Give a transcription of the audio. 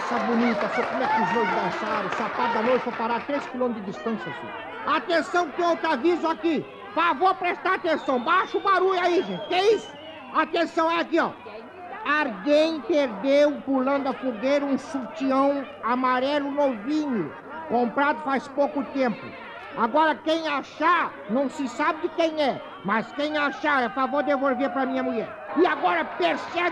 Nossa, bonita, só como é que os noivos dançaram? O sapato da noiva foi parar a 3 quilômetros de distância, senhor. Atenção, tem outro aviso aqui. Favor prestar atenção. Baixa o barulho aí, gente. Que isso? Atenção, é aqui, ó. Alguém perdeu, pulando a fogueira, um sutiã amarelo novinho, comprado faz pouco tempo. Agora, quem achar, não se sabe de quem é, mas quem achar, é favor devolver pra minha mulher. E agora, persegue